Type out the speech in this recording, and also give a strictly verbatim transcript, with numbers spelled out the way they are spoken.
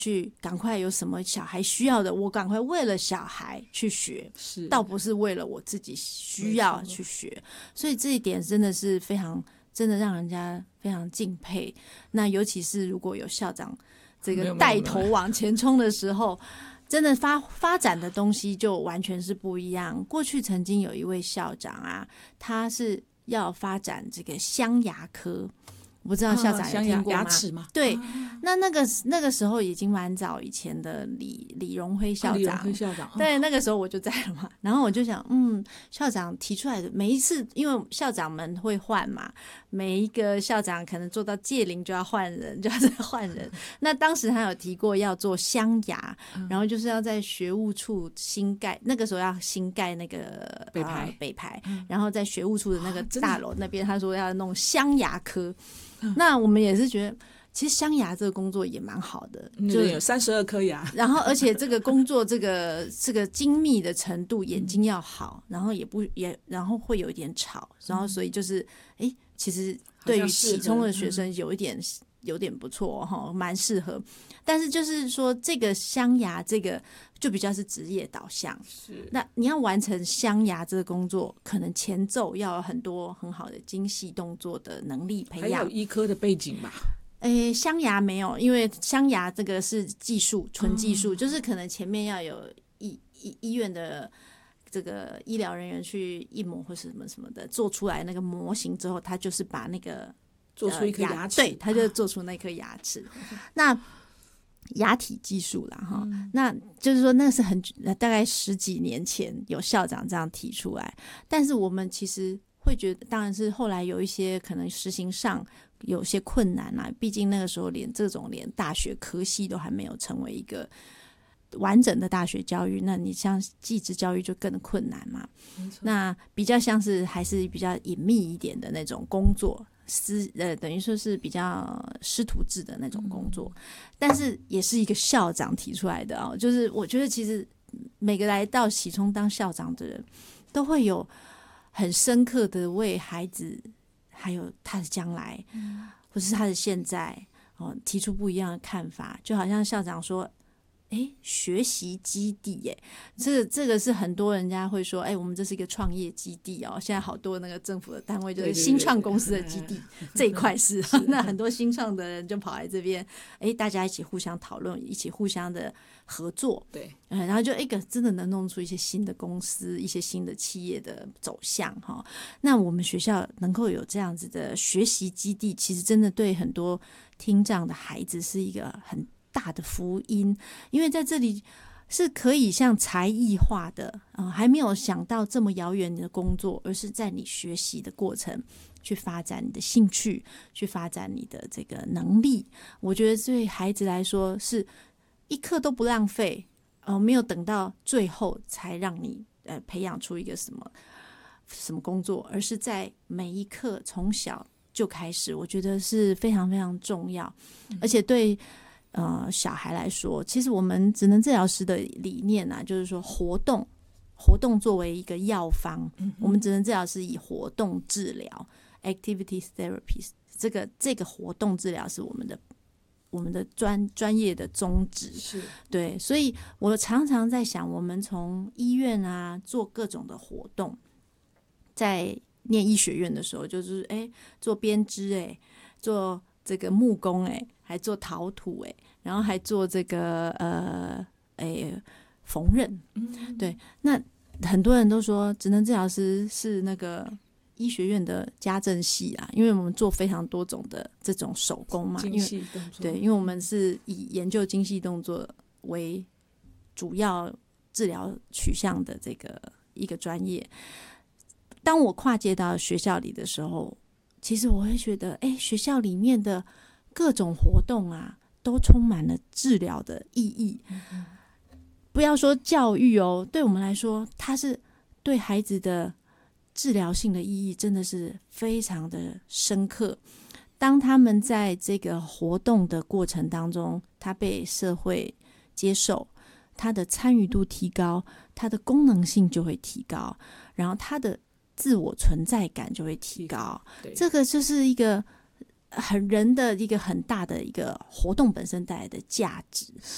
去赶快有什么小孩需要的，我赶快为了小孩去学， 是倒不是为了我自己需要去学。所以这一点真的是非常，真的让人家非常敬佩。那尤其是如果有校长这个带头往前冲的时候，真的发发展的东西就完全是不一样。过去曾经有一位校长啊，他是要发展这个镶牙科。我不知道校长有听过吗？ 啊、牙齿吗？ 对， 啊、 那那个那个时候已经蛮早以前的李李荣辉校长，啊、 李荣辉校长， 对，那个时候我就在了嘛。然后我就想，嗯，校长提出来的每一次，因为校长们会换嘛，每一个校长可能做到届龄就要换人，就要再换人。那当时他有提过要做镶牙，嗯、然后就是要在学务处新盖，那个时候要新盖那个北排、 呃、北排， 嗯、 然后在学务处的那个大楼那边，他说要弄镶牙科。那我们也是觉得，其实镶牙这个工作也蛮好的， 就有三十二颗牙， 然后而且这个工作这个这个精密的程度，眼睛要好，然后也不也然后会有一点吵，然后所以就是哎，其实对于启聪的学生有一点有点不错哈，蛮适合。但是就是说这个镶牙这个就比较是职业导向， 是那你要完成镶牙这个工作，可能前奏要有很多很好的精细动作的能力培养， 还有医科的背景吧。 诶，镶牙没有，因为镶牙这个是技术，纯技术，哦、就是可能前面要有医医医院的这个医疗人员去印模或是什么什么的，做出来那个模型之后，他就是把那个做出一颗牙齿， 呃、对，他就做出那颗牙齿。啊、那牙体技术啦，哈、嗯，那就是说那是很大概十几年前有校长这样提出来，但是我们其实会觉得，当然是后来有一些可能实行上有些困难啊，毕竟那个时候连这种连大学科系都还没有成为一个完整的大学教育，那你像技职教育就更困难嘛。那比较像是还是比较隐秘一点的那种工作。师呃，等于说是比较师徒制的那种工作，嗯、但是也是一个校长提出来的哦。就是我觉得其实每个来到启聪当校长的人，都会有很深刻的为孩子还有他的将来，嗯、或是他的现在哦提出不一样的看法。就好像校长说，哎，学习基地耶，这个这个是很多人家会说，哎，我们这是一个创业基地哦。现在好多那个政府的单位就是新创公司的基地，对对对对这一块是，是那很多新创的人就跑来这边，哎，大家一起互相讨论，一起互相的合作， 对， 嗯，然后就一个真的能弄出一些新的公司，一些新的企业的走向哈。那我们学校能够有这样子的学习基地，其实真的对很多听障的孩子是一个很大的福音，因为在这里是可以像才艺化的、呃、还没有想到这么遥远的工作，而是在你学习的过程去发展你的兴趣，去发展你的这个能力。我觉得对孩子来说是一刻都不浪费、呃、没有等到最后才让你、呃、培养出一个什么什么工作，而是在每一刻从小就开始，我觉得是非常非常重要。而且对呃，小孩来说，其实我们职能治疗师的理念啊，就是说活动，活动作为一个药方，嗯、我们职能治疗师以活动治疗 （activity therapy） 这个这个活动治疗是我们的我们的专专业的宗旨。 是对，所以我常常在想，我们从医院啊做各种的活动，在念医学院的时候，就是哎做编织，哎做这个木工，哎。还做陶土哎，然后还做这个呃诶缝纫，嗯、对。那很多人都说职能治疗师是那个医学院的家政系啊，因为我们做非常多种的这种手工嘛， 精细动作， 对，因为我们是以研究精细动作为主要治疗取向的这个一个专业。当我跨界到学校里的时候，其实我会觉得，哎，学校里面的各种活动啊，都充满了治疗的意义。嗯、不要说教育哦，对我们来说，它是对孩子的治疗性的意义真的是非常的深刻。当他们在这个活动的过程当中，他被社会接受，他的参与度提高，他的功能性就会提高，然后他的自我存在感就会提高。这个就是一个很人的一个很大的一个活动本身带来的价值。